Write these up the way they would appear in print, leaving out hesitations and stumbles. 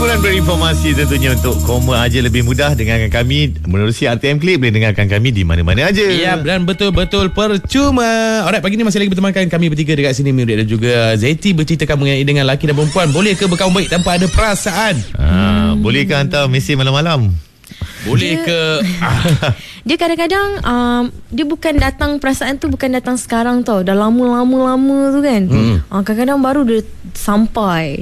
Kumpulan berinformasi tentunya untuk koma aja lebih mudah. Dengarkan kami menerusi RTM Click. Boleh dengarkan kami di mana-mana aja. Ya, dan betul-betul percuma. Alright, pagi ni masih lagi bertemankan kami bertiga dekat sini, Mirdad dan juga Zaiti, berceritakan mengenai dengan lelaki dan perempuan. Boleh ke berkawan baik tanpa ada perasaan? Boleh ke hantar mesej malam-malam? Boleh ke? Dia kadang-kadang dia bukan datang, perasaan tu bukan datang sekarang tau. Dah lama tu kan. Kadang-kadang baru dia sampai.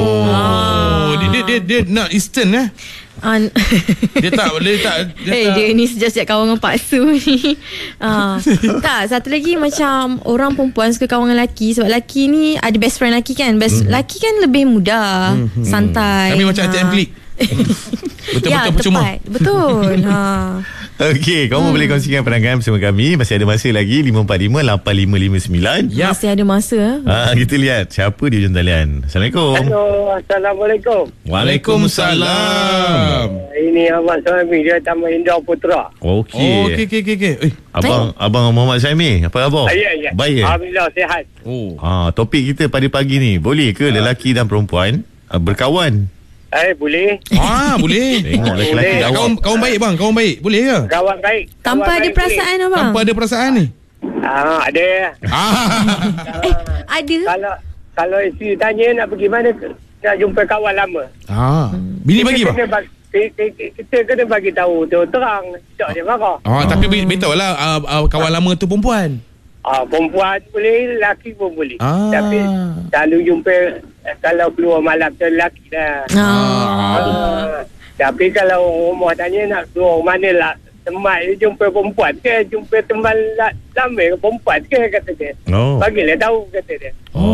Dia nak instant Dia tak. Dia ni sejak kawan dengan Pak Su ni. Tak, satu lagi macam orang perempuan suka kawan dengan lelaki. Sebab lelaki ni ada best friend lelaki kan. Lelaki kan lebih mudah, santai. Kami macam RTM Click. Betul-betul percuma. Betul. Okey, kamu boleh kongsikan pandangan bersama kami. Masih ada masa lagi. 545-8559. Masih ada masa. Kita lihat siapa di ujung talian. Assalamualaikum. Hello, Assalamualaikum. Waalaikumsalam. Ini Abang Suami, dia Taman Indah Putra. Okey. Okey. Abang Muhammad Saimi, apa khabar? Ya. Baik. Alhamdulillah, sihat. Topik kita pada pagi ni, boleh ke lelaki dan perempuan berkawan? Boleh. Boleh. Tengok lelaki jawab. Kawan baik bang, kawan baik. Boleh ke? Kawan baik. Tanpa ada perasaan abang? Tanpa ada perasaan ni? Ada. Ada. Kalau isteri tanya nak pergi mana, nak jumpa kawan lama. Bini bagi bang? Kita kena bagi tahu terang. Tak dia marah. Tapi beritahu lah kawan lama tu perempuan. Perempuan boleh, lelaki pun boleh. Tapi selalu jumpa kalau keluar malam tu lelaki dah. Tapi kalau rumah tanya nak keluar mana lah, teman dia jumpa perempuan ke, jumpa teman lama ke perempuan ke, kata dia. Bagilah tahu, kata dia.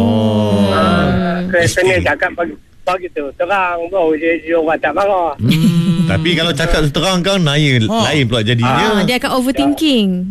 Kena cakap bagi tu terang, baru dia orang tak marah. Tapi kalau cakap terang kan lain pula jadinya. Dia akan overthinking.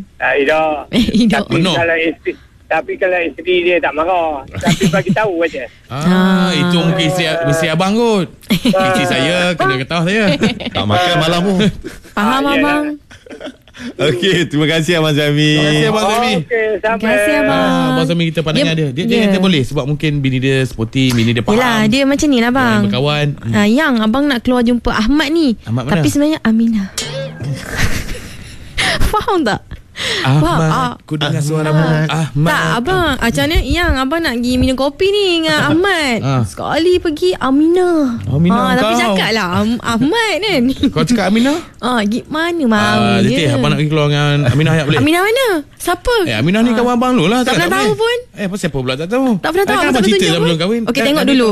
Tapi kalau isteri dia tak marah, tapi bagi tahu aja. Itu mungkin isteri abang kot. Isteri saya kena ketahui saya. Tak makan malam pun. Faham abang? Okey, terima kasih Abang Zami. Terima kasih Abang Zami. Terima kasih abang. Abang Zami kita pandangan dia boleh sebab mungkin bini dia sporty, bini dia faham. Yelah, dia macam ni lah bang. Berkawan. Yang abang nak keluar jumpa Ahmad ni. Ahmad tapi sebenarnya Aminah. Faham tak? Ahmad, aku dengar suaramu Ahmad. Tak abang, macam mana yang abang nak pergi minum kopi ni dengan Ahmad. Sekali pergi Aminah. Tapi cakap lah Ahmad kan. Kau cakap Aminah? Mana mau je. Abang nak pergi keluar dengan Aminah ayat boleh? Aminah mana? Siapa? Aminah ni kawan abang lu lah. Tak pernah tahu pun. Siapa pula tak tahu? Tak pernah tahu. Abang cerita lah belum kahwin. Okey, tengok dulu.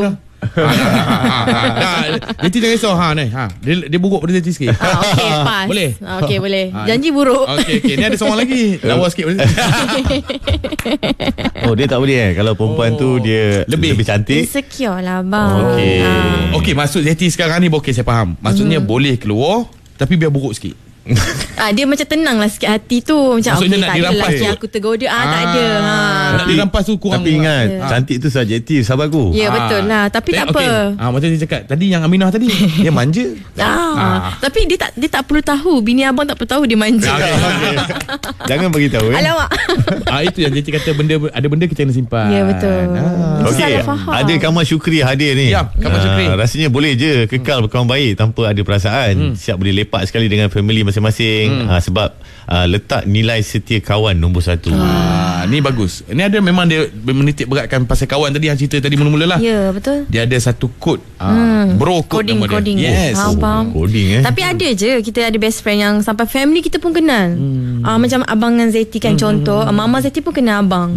Nanti jangan risau Dia buruk pada Zeti sikit. Okey, pas. Boleh? Okey, boleh. Janji buruk. Okey. Ni ada seorang lagi. Lawa sikit. Dia tak boleh kalau perempuan tu dia lebih cantik. Insecure lah bang. Okey, maksud Zeti sekarang ni okey, saya faham. Maksudnya boleh keluar tapi biar buruk sikit. Dia macam tenang lah sikit hati tu. Macam maksudnya nak dirampas lelaki aku tegur dia. Tak ada. Nak dirampas tu kurang. Tapi ingat cantik tu subjektif, sahabatku. Ya betul lah. Tapi tak apa. Macam dia cakap tadi, yang Aminah tadi dia manja. Tapi dia tak perlu tahu. Bini abang tak perlu tahu dia manja. Jangan bagi tahu. Alamak. Itu yang Zeti kata, ada benda kita kena simpan. Ya betul. Okey, ada Kamal Syukri hadir ni. Ya, Kamal Syukri. Rasanya boleh je kekal berkawan baik tanpa ada perasaan. Siap boleh lepak sekali dengan family masing-masing. Sebab letak nilai setia kawan nombor 1. Ni bagus. Ini ada memang dia menitik beratkan pasal kawan tadi yang cerita tadi mula-mula lah. Ya betul. Dia ada satu kod. Bro code nama dia. Coding. Yes. Coding Tapi ada je kita ada best friend yang sampai family kita pun kenal. Macam abang dengan Zeti kan contoh. Mama Zeti pun kenal abang.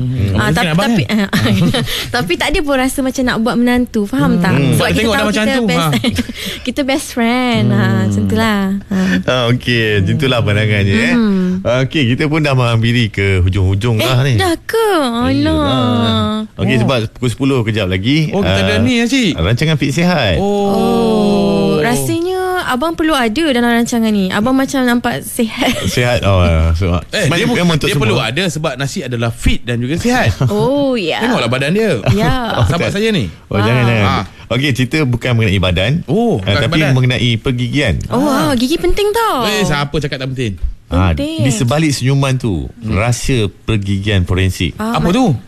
Tapi tak ada pun rasa macam nak buat menantu. Faham tak? Sebab kita tahu kita best friend. Macam tu lah. Okey, macam itulah pandangannya. Okey, kita pun dah menghampiri ke hujung-hujung lah ni. Dah ke? Alah. Okey, sebab pukul 10 kejap lagi. Kita ada ni Cik. Rancangan Fit Sihat. Rasanya abang perlu ada dalam rancangan ni. Abang macam nampak sihat. Sihat. Dia perlu ada sebab nasi adalah fit dan juga sihat. Ya. Tengoklah badan dia. Ya. Sahabat saya ni. Jangan. Okey, cerita bukan mengenai badan. Tapi badan. Mengenai pergigian. Gigi penting tau. Siapa cakap tak penting? Di sebalik senyuman tu, rasa pergigian forensik. Apa tu?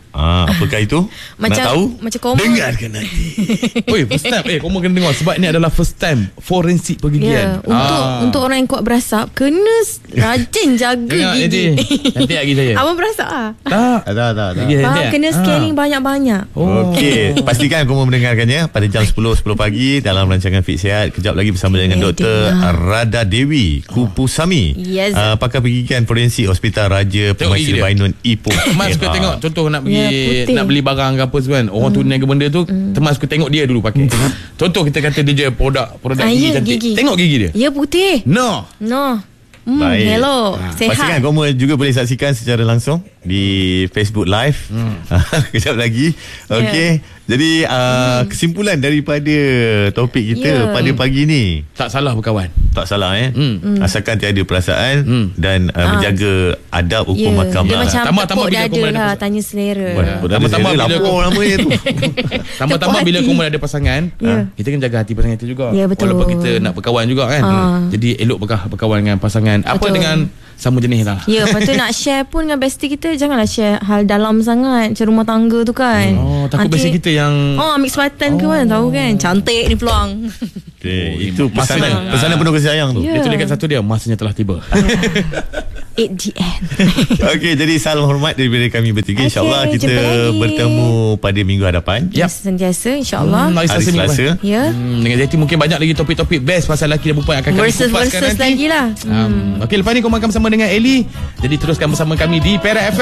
Apakah itu? Macam, nak tahu? Macam common. Dengarkan nanti. Oi, first time. Korang kena dengar sebab ni adalah first time forensik pergigian. Untuk orang yang kuat berasap, kena rajin jaga gigi. Nanti lagi saya. Abang berasap Tak. Kena scanning banyak-banyak. Okey, pastikan kamu mendengarkannya pada jam 10 pagi dalam rancangan Fit Sihat. Kejap lagi bersama dengan Dr. Radha Dewi Kupusami, Yes. pakar pergigian forensik Hospital Raja Pemaisuri Bainun Ipoh. Teman suka tengok, contoh nak pergi putih. nak beli barang ke apa kan, orang tu niaga benda tu, teman suka tengok dia dulu pakai. Contoh kita kata dia jual produk gigi cantik. Gigi. Tengok gigi dia. Ya, putih. No. Baik. Hello. Pastikan Sehat. kamu juga boleh saksikan secara langsung di Facebook Live. Kejap lagi. Okey. Jadi kesimpulan daripada topik kita pada pagi ni, Tak salah berkawan. tak salah asalkan tiada perasaan dan menjaga adab hukum Dia mahkamah. macam Tambah tepuk bila dada kau lah, tanya selera. Tambah-tambah bila lapor namanya tu. Tambah-tambah bila hati. korang ada pasangan, kita kan jaga hati pasangan kita juga. Ya, betul. Walaupun kita nak berkawan juga kan. Jadi elok berkawan dengan pasangan. Apa Betul. dengan sama jenis lah. Ya, lepas tu nak share pun dengan bestie kita, janganlah share hal dalam sangat, macam rumah tangga tu kan. Takut bestie kita yang ambil kesempatan ke mana tahu kan. Cantik ni peluang. Okay, itu pesanan masanya- penuh kasih sayang tu. Ya. Dia tulis kat satu dia, masanya telah tiba. At the end. Okey, jadi salam hormat daripada kami bertiga. Okey, InsyaAllah kita jumpa lagi. bertemu pada minggu hadapan. Yap. Sentiasa insyaAllah. Hari Hari Selasa minggu Selasa. depan. Ya. Dengan Zeti mungkin banyak lagi topik-topik best pasal lelaki dan perempuan yang akan kami Versus kupaskan nanti. lagi lah. Okey, lepas ni korang akan bersama dengan Ellie. Jadi teruskan bersama kami di Perak FM.